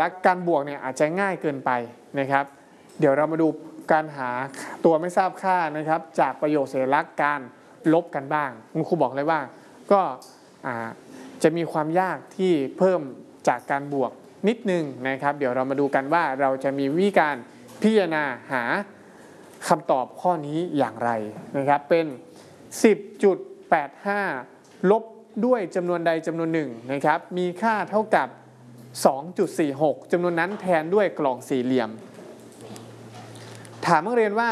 ลักษณ์การบวกเนี่ยอาจจะง่ายเกินไปนะครับเดี๋ยวเรามาดูการหาตัวไม่ทราบค่านะครับจากประโยคสัญลักษณ์การลบกันบ้างคุณครูบอกเลยว่าก็จะมีความยากที่เพิ่มจากการบวกนิดนึงนะครับเดี๋ยวเรามาดูกันว่าเราจะมีวิธีการพิจารณาหาคำตอบข้อนี้อย่างไรนะครับเป็น 10.85 ลบด้วยจำนวนใดจำนวนหนึ่งนะครับมีค่าเท่ากับ 2.46 จำนวนนั้นแทนด้วยกล่องสี่เหลี่ยมถามนักเรียนว่า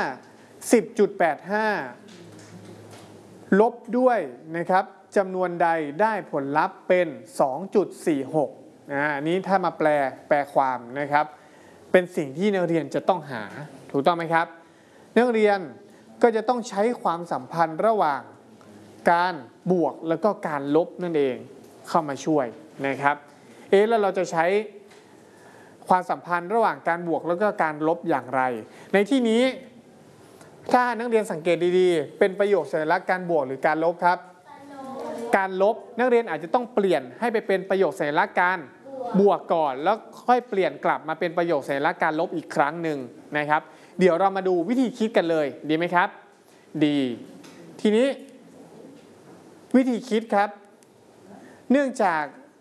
10.85 ลบด้วยนะครับจำนวนใดได้ผลลัพธ์เป็น 2.46 อันนี้ถ้ามาแปลความนะครับเป็นสิ่งที่นักเรียนจะต้องหาถูกต้องไหมครับนักเรียนก็จะต้องใช้ความสัมพันธ์ระหว่างการบวกแล้วก็การลบนั่นเองเข้ามาช่วยนะครับแล้วเราจะใช้ความสัมพันธ์ระหว่างการบวกแล้วก็การลบอย่างไรในที่นี้ถ้านักเรียนสังเกตดีๆเป็นประโยคสัญลักษณ์การบวกหรือการลบครับการลบนักเรียนอาจจะต้องเปลี่ยนให้ไปเป็นประโยคสัญลักษณ์การบวกก่อนแล้วค่อยเปลี่ยนกลับมาเป็นประโยคสัญลักษณ์การลบอีกครั้งหนึ่งนะครับเดี๋ยวเรามาดูวิธีคิดกันเลยดีไหมครับดีทีนี้วิธีคิดครับเนื่องจาก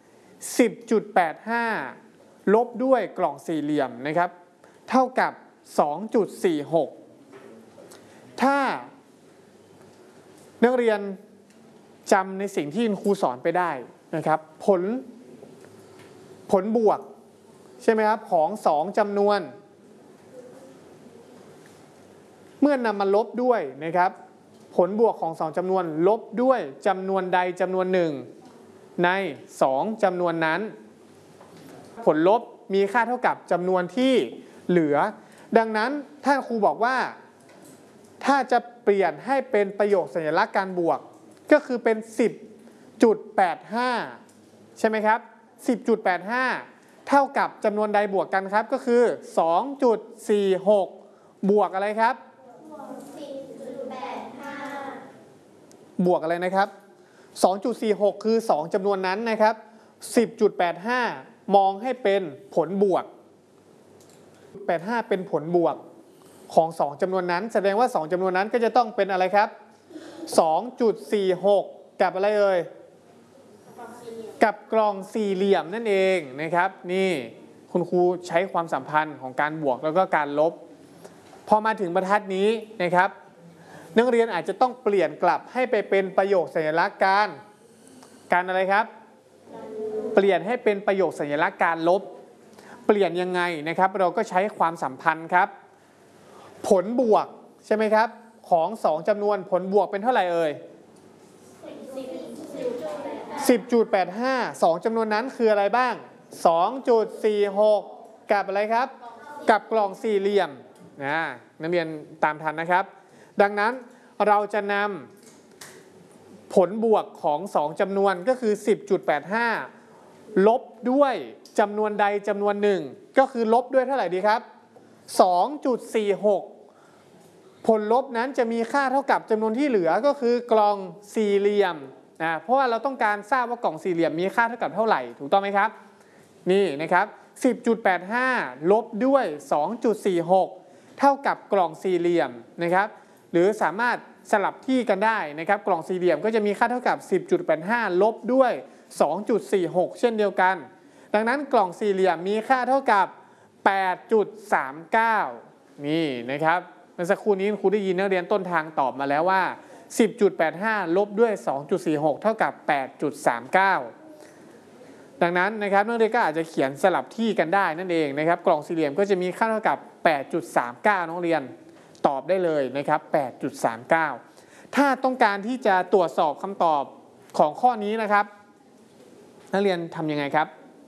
10.85 ลบด้วยกล่องสี่เหลี่ยมนะครับเท่ากับ 2.46 ถ้านักเรียนจำในสิ่งที่ครูสอนไปได้นะครับผลบวกใช่ไหมครับของ2จำนวนเมื่อนำมาลบด้วยนะครับผลบวกของ2จำนวนลบด้วยจำนวนใดจำนวนหนึ่งใน2จำนวนนั้นผลลบมีค่าเท่ากับจำนวนที่เหลือดังนั้นถ้าครูบอกว่าถ้าจะเปลี่ยนให้เป็นประโยคสัญลักษณ์การบวกก็คือเป็น 10.85 ใช่ไหมครับ 10.85 เท่ากับจำนวนใดบวกกันครับก็คือ 2.46 บวกอะไรครับบวกอะไรนะครับ 2.46 คือ2จำนวนนั้นนะครับ 10.85 มองให้เป็นผลบวก 85 เป็นผลบวกของ2จำนวนนั้นแสดงว่า2จำนวนนั้นก็จะต้องเป็นอะไรครับ 2.46 กับอะไรเอ่ยกับกล่องสี่เหลี่ยมนั่นเองนะครับนี่คุณครูใช้ความสัมพันธ์ของการบวกแล้วก็การลบพอมาถึงบรรทัดนี้นะครับนักเรียนอาจจะต้องเปลี่ยนกลับให้ไปเป็นประโยคสัญลักษณ์การอะไรครับเปลี่ยนให้เป็นประโยคสัญลักษณ์การลบเปลี่ยนยังไงนะครับเราก็ใช้ความสัมพันธ์ครับผลบวกใช่ไหมครับของ2จำนวนผลบวกเป็นเท่าไหร่เอ่ย 10.85 2จำนวนนั้นคืออะไรบ้าง 2.46 กับอะไรครับกับกล่องสี่เหลี่ยมนักเรียนตามทันนะครับดังนั้นเราจะนำผลบวกของ2จำนวนก็คือ 10.85 ลบด้วยจำนวนใดจำนวนหนึ่งก็คือลบด้วยเท่าไหร่ดีครับ 2.46 ผลลบนั้นจะมีค่าเท่ากับจำนวนที่เหลือก็คือกล่องสี่เหลี่ยมเพราะว่าเราต้องการทราบว่ากล่องสี่เหลี่ยมมีค่าเท่ากับเท่าไหร่ถูกต้องไหมครับนี่นะครับ 10.85 ลบด้วย 2.46 เท่ากับกล่องสี่เหลี่ยมนะครับหรือสามารถสลับที่กันได้นะครับกล่องสี่เหลี่ยมก็จะมีค่าเท่ากับ 10.85 ลบด้วย 2.46 เช่นเดียวกันดังนั้นกล่องสี่เหลี่ยมมีค่าเท่ากับ 8.39 นี่นะครับเมื่อสักครู่นี้ครูได้ยินนักเรียนต้นทางตอบมาแล้วว่า 10.85 ลบด้วย 2.46 เท่ากับ 8.39 ดังนั้นนะครับนักเรียนก็อาจจะเขียนสลับที่กันได้นั่นเองนะครับกล่องสี่เหลี่ยมก็จะมีค่าเท่ากับ 8.39 นักเรียนตอบได้เลยนะครับ 8.39 ถ้าต้องการที่จะตรวจสอบคำตอบของข้อนี้นะครับนักเรียนทำยังไงครับ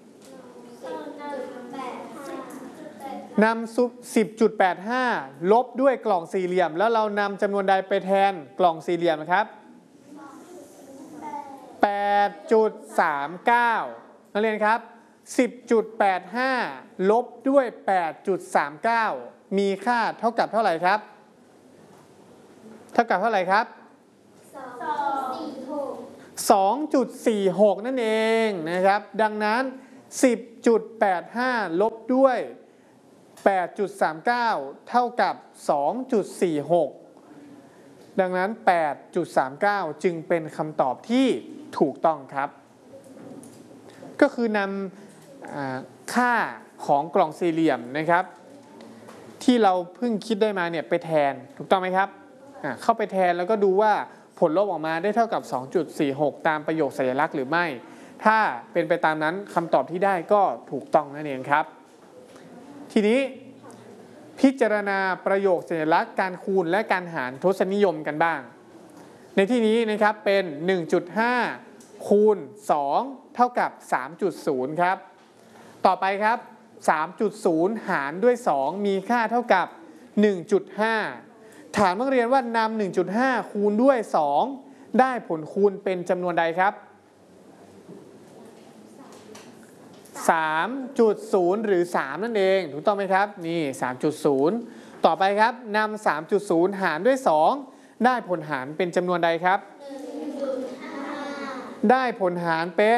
นำ 10.85 ลบด้วยกล่องสี่เหลี่ยมแล้วเรานำจำนวนใดไปแทนกล่องสี่เหลี่ยมครับ 8.39 นักเรียนครับ 10.85 ลบด้วย 8.39 มีค่าเท่ากับเท่าไหร่ครับเท่ากับเท่าไหร่ครับ 2.46 นั่นเองนะครับดังนั้น 10.85 ลบด้วย 8.39 เท่ากับ 2.46 ดังนั้น 8.39 จึงเป็นคำตอบที่ถูกต้องครับก็คือนำค่าของกล่องสี่เหลี่ยมนะครับที่เราเพิ่งคิดได้มาเนี่ยไปแทนถูกต้องไหมครับเข้าไปแทนแล้วก็ดูว่าผลลบออกมาได้เท่ากับ 2.46 ตามประโยคสัญลักษณ์หรือไม่ถ้าเป็นไปตามนั้นคำตอบที่ได้ก็ถูกต้องนั่นเองครับทีนี้พิจารณาประโยคสัญลักษณ์การคูณและการหารทศนิยมกันบ้างในที่นี้นะครับเป็น 1.5 คูณ 2 เท่ากับ 3.0 ครับต่อไปครับ 3.0 หารด้วย 2 มีค่าเท่ากับ 1.5 ถามนักเรียนว่านำ 1.5 คูณด้วย 2 ได้ผลคูณเป็นจำนวนใดครับ 3.0 หรือ 3 นั่นเองถูกต้องไหมครับนี่ 3.0 ต่อไปครับนำ 3.0 หารด้วย 2 ได้ผลหารเป็นจำนวนใดครับ 1.5 ได้ผลหารเป็น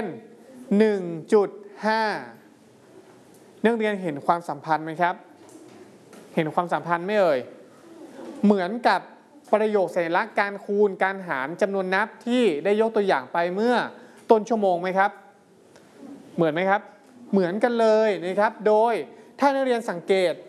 1.5 นักเรียนเห็นความสัมพันธ์ไหมครับเห็นความสัมพันธ์ไหมเอ่ยเหมือนกับประโยคสัญลักษณ์การคูณการหารจำนวนนับที่ได้ยกตัวอย่างไปเมื่อต้นชั่วโมงไหมครับเหมือนไหมครับเหมือนกันเลยนะครับโดยถ้านักเรียนสังเกต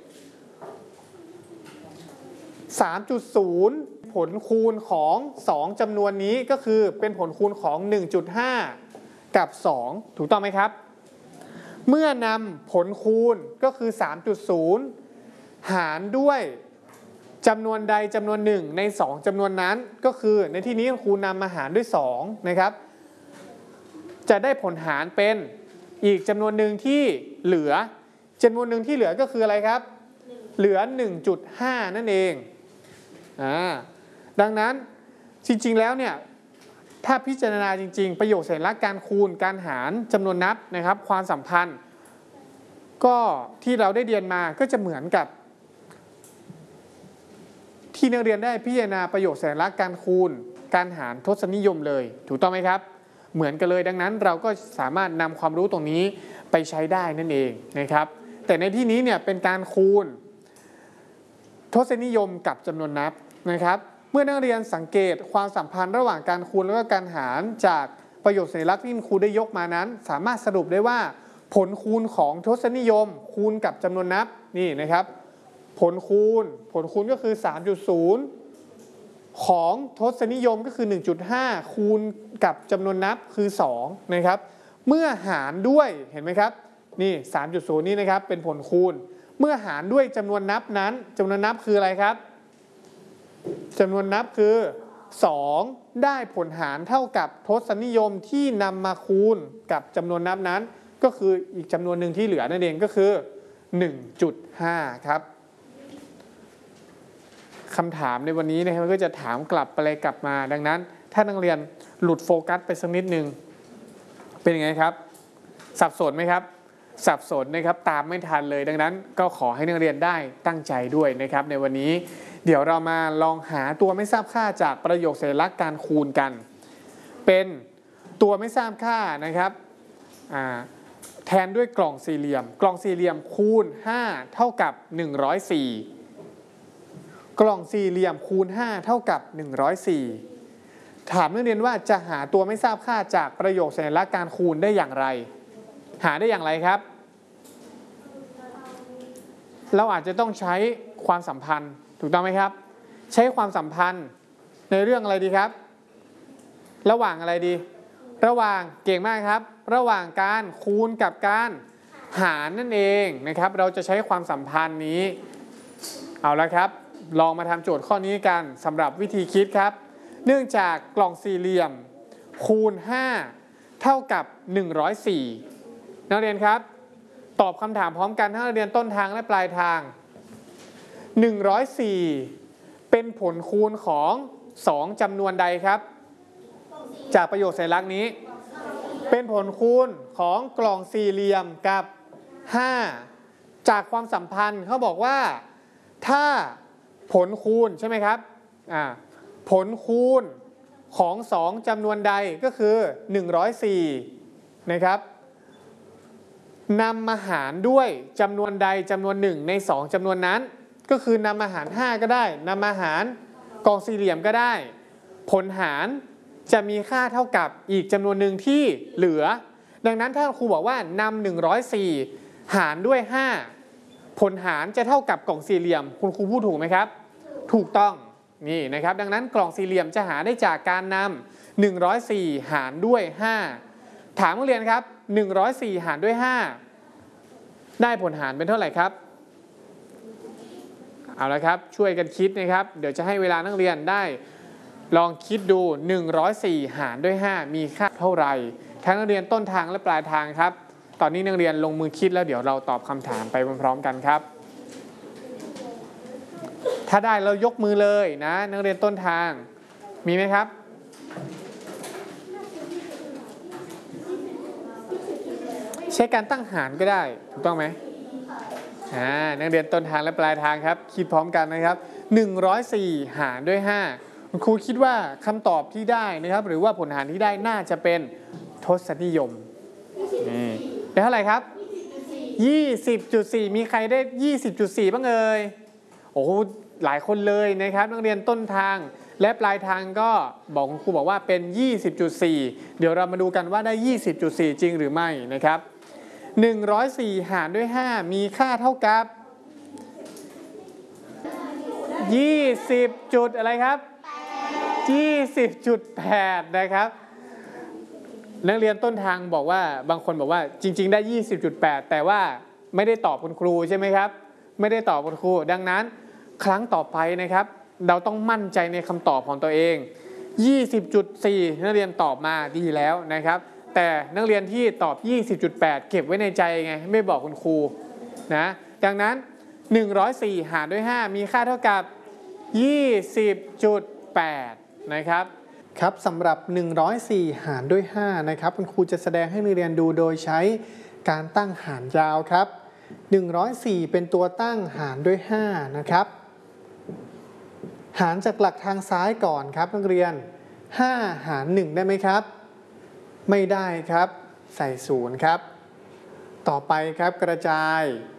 3.0 ผลคูณของ2จำนวนนี้ก็คือเป็นผลคูณของ 1.5 กับ 2 ถูกต้องไหมครับเมื่อนำผลคูณก็คือ 3.0 หารด้วยจำนวนใดจำนวนหนึ่งใน2จำนวนนั้นก็คือในที่นี้ครูนำมาหารด้วย2นะครับจะได้ผลหารเป็นอีกจำนวนหนึ่งที่เหลือจำนวนหนึ่งที่เหลือก็คืออะไรครับเหลือ 1.5 นั่นเองดังนั้นจริงๆแล้วเนี่ยถ้าพิจารณาจริงๆประโยคสัญลักษณ์การคูณการหารจำนวนนับนะครับความสัมพันธ์ก็ที่เราได้เรียนมาก็จะเหมือนกับที่นักเรียนได้พิจารณาประโยคสัญลักษณ์การคูณการหารทศนิยมเลยถูกต้องไหมครับเหมือนกันเลยดังนั้นเราก็สามารถนำความรู้ตรงนี้ไปใช้ได้นั่นเองนะครับแต่ในที่นี้เนี่ยเป็นการคูณทศนิยมกับจำนวนนับนะครับเมื่อนักเรียนสังเกตความสัมพันธ์ระหว่างการคูณและก็การหารจากประโยคสัญลักษณ์ที่ครูได้ยกมานั้นสามารถสรุปได้ว่าผลคูณของทศนิยมคูณกับจำนวนนับนี่นะครับผลคูณก็คือ 3.0 ของทศนิยมก็คือ 1.5 คูณกับจำนวนนับคือ2นะครับเมื่อหารด้วยเห็นไหมครับนี่ 3.0 นี่นะครับเป็นผลคูณเมื่อหารด้วยจำนวนนับนั้นจำนวนนับคืออะไรครับจำนวนนับคือ2ได้ผลหารเท่ากับทศนิยมที่นำมาคูณกับจำนวนนับนั้นก็คืออีกจำนวนหนึ่งที่เหลือนั่นเองก็คือ 1.5 ครับคำถามในวันนี้นะครับก็จะถามกลับไปกลับมาดังนั้นถ้านักเรียนหลุดโฟกัสไปสักนิดนึงเป็นยังไงครับสับสนไหมครับสับสนนะครับตามไม่ทันเลยดังนั้นก็ขอให้นักเรียนได้ตั้งใจด้วยนะครับในวันนี้เดี๋ยวเรามาลองหาตัวไม่ทราบค่าจากประโยคสัญลักษณ์การคูณกันเป็นตัวไม่ทราบค่านะครับแทนด้วยกล่องสี่เหลี่ยมคูณ5เท่ากับ104กล่องสี่เหลี่ยมคูณ5เท่ากับ104ถามนักเรียนว่าจะหาตัวไม่ทราบค่าจากประโยคสัญลักษณ์การคูณได้อย่างไรหาได้อย่างไรครับเราอาจจะต้องใช้ความสัมพันธ์ถูกต้องไหมครับใช้ความสัมพันธ์ในเรื่องอะไรดีครับระหว่างอะไรดีระหว่างเก่งมากครับระหว่างการคูณกับการหารนั่นเองนะครับเราจะใช้ความสัมพันธ์นี้เอาละครับลองมาทำโจทย์ข้อนี้กันสำหรับวิธีคิดครับเนื่องจากกล่องสี่เหลี่ยมคูณ5เท่ากับ104นักเรียนครับตอบคำถามพร้อมกันทั้งนักเรียนต้นทางและปลายทาง104เป็นผลคูณของ2จำนวนใดครับจากประโยคสัญลักษณ์นี้เป็นผลคูณของกล่องสี่เหลี่ยมกับ5จากความสัมพันธ์เขาบอกว่าถ้าผลคูณใช่ไหมครับผลคูณของ2จำนวนใดก็คือ104นะครับนำมาหารด้วยจำนวนใดจำนวนหนึ่งใน2จำนวนนั้นก็คือนำมาหาร5ก็ได้นำมาหารกองสี่เหลี่ยมก็ได้ผลหารจะมีค่าเท่ากับอีกจำนวนหนึ่งที่เหลือดังนั้นถ้าครูบอกว่านำ104หารด้วย5ผลหารจะเท่ากับกล่องสี่เหลี่ยมคุณครูพูดถูกไหมครับถูกต้องนี่นะครับดังนั้นกล่องสี่เหลี่ยมจะหาได้จากการนำ104หารด้วย5ถามนักเรียนครับ104หารด้วย5ได้ผลหารเป็นเท่าไหร่ครับเอาละครับช่วยกันคิดนะครับเดี๋ยวจะให้เวลานักเรียนได้ลองคิดดู104หารด้วย5มีค่าเท่าไหร่ทั้งนักเรียนต้นทางและปลายทางครับตอนนี้นักเรียนลงมือคิดแล้วเดี๋ยวเราตอบคำถามไปพร้อมๆกันครับถ้าได้เรายกมือเลยนะนักเรียนต้นทางมีไหมครับใช้การตั้งหารก็ได้ถูกต้องไหมนักเรียนต้นทางและปลายทางครับคิดพร้อมกันนะครับ104หารด้วย5คุณครูคิดว่าคำตอบที่ได้นะครับหรือว่าผลหารที่ได้น่าจะเป็นทศนิยมได้เท่าไหร่ครับ 20.4 มีใครได้ 20.4 บ้างเอ่ยโอ้หลายคนเลยนะครับนักเรียนต้นทางและปลายทางก็บอกคุณครูบอกว่าเป็น 20.4 เดี๋ยวเรามาดูกันว่าได้ 20.4 จริงหรือไม่นะครับ104หารด้วย5มีค่าเท่ากับ20จุดอะไรครับ 20.8 นะครับนักเรียนต้นทางบอกว่าบางคนบอกว่าจริงๆได้ 20.8 แต่ว่าไม่ได้ตอบคุณครูใช่ไหมครับไม่ได้ตอบคุณครูดังนั้นครั้งต่อไปนะครับเราต้องมั่นใจในคำตอบของตัวเอง 20.4 นักเรียนตอบมาดีแล้วนะครับแต่นักเรียนที่ตอบ 20.8 เก็บไว้ในใจไงไม่บอกคุณครูนะดังนั้น104หารด้วย5มีค่าเท่ากับ 20.8 นะครับครับสำหรับ104หารด้วย5นะครับคุณครูจะแสดงให้นักเรียนดูโดยใช้การตั้งหารยาวครับ104เป็นตัวตั้งหารด้วย5นะครับหารจากหลักทางซ้ายก่อนครับนักเรียน5หาร1ได้ไหมครับไม่ได้ครับใส่0ครับต่อไปครับกระจาย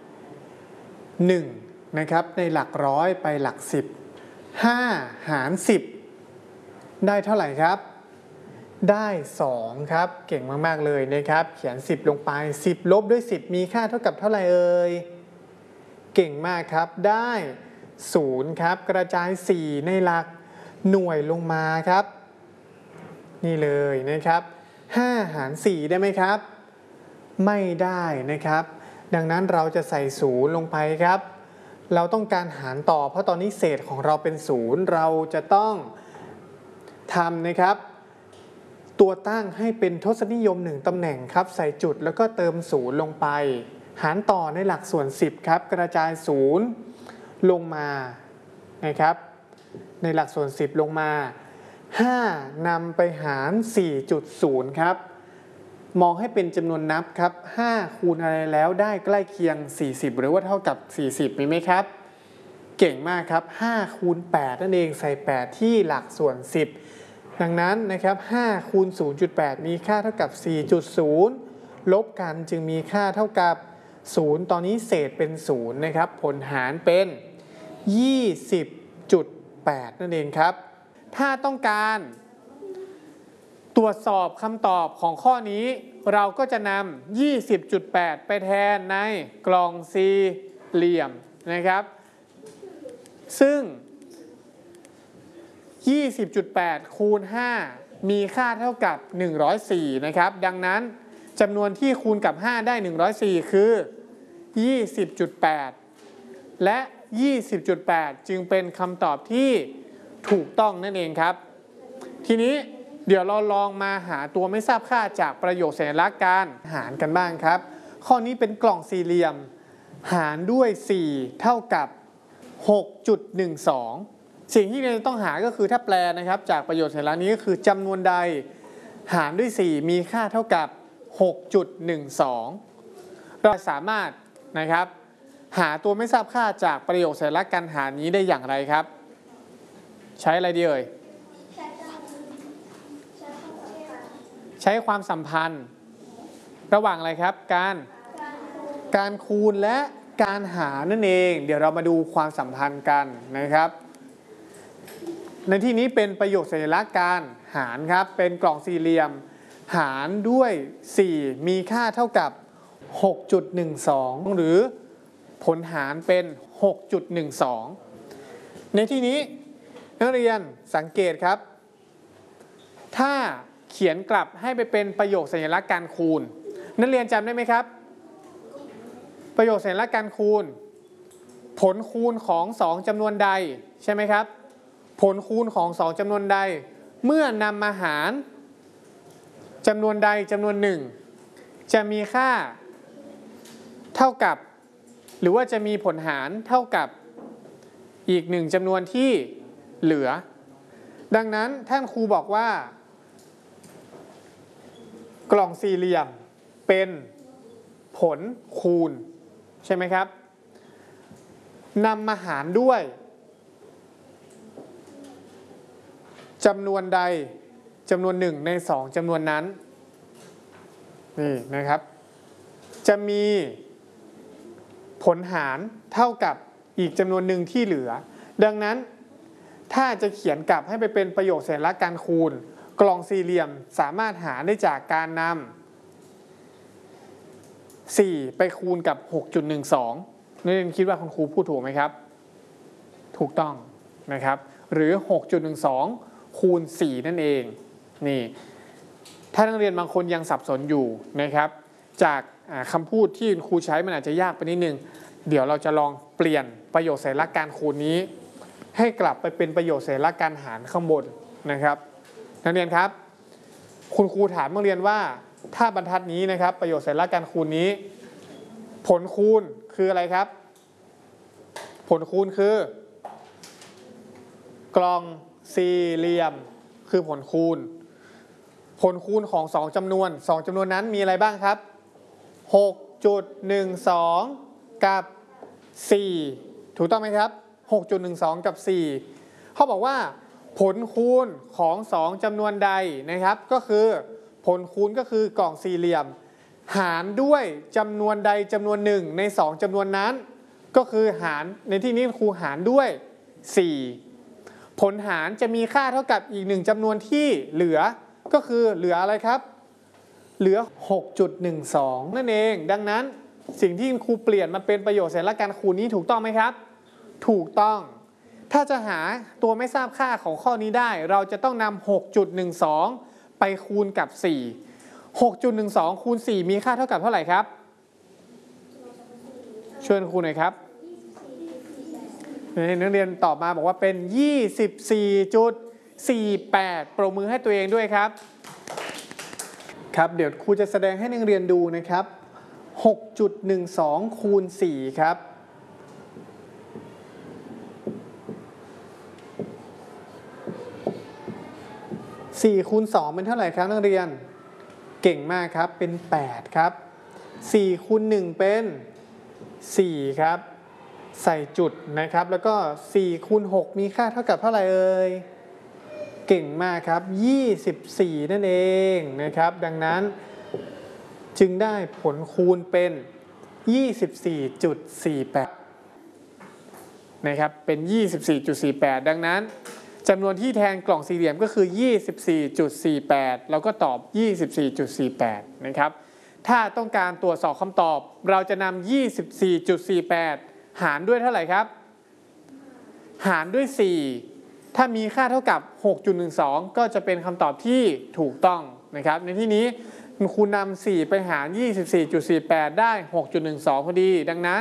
1นะครับในหลักร้อยไปหลัก10 5หาร10ได้เท่าไหร่ครับได้2ครับเก่งมากๆเลยนะครับเขียน10ลงไป10ลบด้วย10มีค่าเท่ากับเท่าไหร่เอ่ยเก่งมากครับได้0ครับกระจาย4ในหลักหน่วยลงมาครับนี่เลยนะครับ5หาร4ได้ไหมครับไม่ได้นะครับดังนั้นเราจะใส่0ลงไปครับเราต้องการหารต่อเพราะตอนนี้เศษของเราเป็น0เราจะต้องทำนะครับตัวตั้งให้เป็นทศนิยม1ตำแหน่งครับใส่จุดแล้วก็เติม0ลงไปหารต่อในหลักส่วน10ครับกระจาย0ลงมานะครับในหลักส่วน10ลงมา5นำไปหาร 4.0 ครับมองให้เป็นจำนวนนับครับ5คูณอะไรแล้วได้ใกล้เคียง40หรือว่าเท่ากับ40มีไหมครับเก่งมากครับ5คูณ8นั่นเองใส่8ที่หลักส่วน10ดังนั้นนะครับ5คูณ 0.8 มีค่าเท่ากับ 4.0 ลบกันจึงมีค่าเท่ากับ0ตอนนี้เศษเป็น0นะครับผลหารเป็น 20.8 นั่นเองครับถ้าต้องการตรวจสอบคำตอบของข้อนี้เราก็จะนำ 20.8 ไปแทนในกล่องสี่เหลี่ยมนะครับซึ่ง 20.8 คูณ 5 มีค่าเท่ากับ104นะครับดังนั้นจำนวนที่คูณกับ5ได้104คือ 20.8 และ 20.8 จึงเป็นคำตอบที่ถูกต้องนั่นเองครับทีนี้เดี๋ยวเราลองมาหาตัวไม่ทราบค่าจากประโยคสัญลักษณ์การหารกันบ้างครับข้อนี้เป็นกล่องสี่เหลี่ยมหารด้วย4เท่ากับ 6.12 สิ่งที่เราต้องหาก็คือถ้าแปลนะครับจากประโยคสัญลักษณ์นี้ก็คือจำนวนใดหารด้วย4มีค่าเท่ากับ 6.12 เราสามารถนะครับหาตัวไม่ทราบค่าจากประโยคสัญลักษณ์การหารนี้ได้อย่างไรครับใช้อะไรดีเอ่ยใช้ความสัมพันธ์ระหว่างอะไรครับการการคูณและการหารนั่นเองเดี๋ยวเรามาดูความสัมพันธ์กันนะครับในที่นี้เป็นประโยคสัญลักษณ์การหารครับเป็นกล่องสี่เหลี่ยมหารด้วย4มีค่าเท่ากับ 6.12 หรือผลหารเป็น 6.12 ในที่นี้นักเรียนสังเกตครับถ้าเขียนกลับให้ไปเป็นประโยคสัญลักษณ์การคูณนักเรียนจำได้ไหมครับประโยคสัญลักษณ์การคูณผลคูณของ2จำนวนใดใช่ไหมครับผลคูณของ2จำนวนใดเมื่อนำมาหารจำนวนใดจำนวนหนึ่งจะมีค่าเท่ากับหรือว่าจะมีผลหารเท่ากับอีก1จำนวนที่เหลือดังนั้นท่านครูบอกว่ากล่องสี่เหลี่ยมเป็นผลคูณใช่ไหมครับนำมาหารด้วยจำนวนใดจำนวน1ใน2จำนวนนั้นนี่นะครับจะมีผลหารเท่ากับอีกจำนวนหนึ่งที่เหลือดังนั้นถ้าจะเขียนกลับให้ไปเป็นประโยคสัญลักษณ์การคูณกล่องสี่เหลี่ยมสามารถหาได้จากการนำ4ไปคูณกับ 6.12 นักเรียนคิดว่าคุณครูพูดถูกไหมครับถูกต้องนะครับหรือ 6.12 คูณ 4 นั่นเองนี่ถ้านักเรียนบางคนยังสับสนอยู่นะครับจากคำพูดที่ครูใช้มันอาจจะยากไปนิดนึงเดี๋ยวเราจะลองเปลี่ยนประโยคสัญลักษณ์การคูณนี้ให้กลับไปเป็นประโยคสัญลักษณ์การหารข้างบนนะครับนักเรียนครับคุณครูถามนักเรียนว่าถ้าบรรทัดนี้นะครับประโยคสัญลักษณ์การคูณนี้ผลคูณคืออะไรครับผลคูณคือกล่องสี่เหลี่ยมคือผลคูณของ2จำนวน2จำนวนนั้นมีอะไรบ้างครับ 6.12 กับ4ถูกต้องไหมครับ 6.12 กับ 4เขาบอกว่าผลคูณของ2จำนวนใดนะครับก็คือผลคูณก็คือกล่องสี่เหลี่ยมหารด้วยจำนวนใดจำนวนหนึ่งใน2จำนวนนั้นก็คือหารในที่นี้ครูหารด้วย4ผลหารจะมีค่าเท่ากับอีก1จำนวนที่เหลือก็คือเหลืออะไรครับเหลือ 6.12 นั่นเองดังนั้นสิ่งที่ครูเปลี่ยนมาเป็นประโยคสัญลักษณ์การคูณนี้ถูกต้องไหมครับถูกต้องถ้าจะหาตัวไม่ทราบค่าของข้อนี้ได้เราจะต้องนำ 6.12 ไปคูณกับ 4 6.12 คูณ 4 มีค่าเท่ากับเท่าไหร่ครับช่วยครูหน่อยครับนักเรียนตอบมาบอกว่าเป็น 24.48 ปรบมือให้ตัวเองด้วยครับครับเดี๋ยวครูจะแสดงให้นักเรียนดูนะครับ 6.12 คูณ 4 ครับ4คูณ2เป็นเท่าไหร่ครับนักเรียนเก่งมากครับเป็น8ครับ4คูณ1เป็น4ครับใส่จุดนะครับแล้วก็4คูณ6มีค่าเท่ากับเท่าไหร่เอ่ยเก่งมากครับ24นั่นเองนะครับดังนั้นจึงได้ผลคูณเป็น 24.48 นะครับเป็น 24.48 ดังนั้นจำนวนที่แทนกล่องสี่เหลี่ยมก็คือ 24.48 เราก็ตอบ 24.48 นะครับถ้าต้องการตรวจสอบคำตอบเราจะนำ 24.48 หารด้วยเท่าไหร่ครับหารด้วย 4 ถ้ามีค่าเท่ากับ 6.12 ก็จะเป็นคำตอบที่ถูกต้องนะครับในที่นี้ครูนำ 4 ไปหาร 24.48 ได้ 6.12 พอดีดังนั้น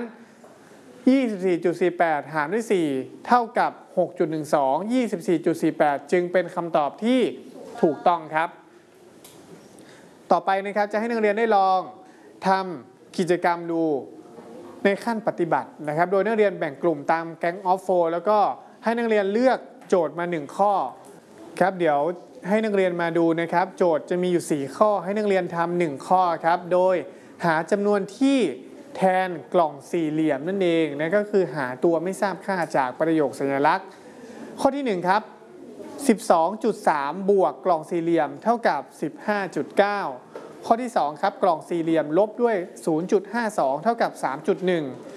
24.48 หารด้วย 4 เท่ากับ 6.12 24.48 จึงเป็นคำตอบที่ถูกต้องครับต่อไปนะครับจะให้นักเรียนได้ลองทำกิจกรรมดูในขั้นปฏิบัตินะครับโดยนักเรียนแบ่งกลุ่มตามแก๊งออฟโฟแล้วก็ให้นักเรียนเลือกโจทย์มา1ข้อครับเดี๋ยวให้นักเรียนมาดูนะครับโจทย์จะมีอยู่4ข้อให้นักเรียนทำ1ข้อครับโดยหาจำนวนที่แทนกล่องสี่เหลี่ยมนั่นเองนั่นก็คือหาตัวไม่ทราบค่าจากประโยคสัญลักษณ์ข้อที่1ครับ 12.3 บวกกล่องสี่เหลี่ยมเท่ากับ 15.9 ข้อที่2ครับกล่องสี่เหลี่ยมลบด้วย 0.52 เท่ากับ 3.1